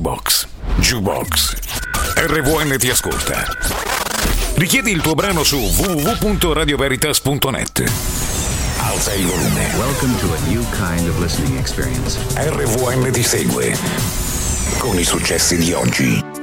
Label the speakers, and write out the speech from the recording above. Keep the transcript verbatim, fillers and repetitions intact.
Speaker 1: Jukebox. Jukebox. R V N ti ascolta. Richiedi il tuo brano su w w w punto radio veritas punto net. Alza il volume.
Speaker 2: Welcome to a new kind of listening experience.
Speaker 1: R V N ti segue con i successi di oggi.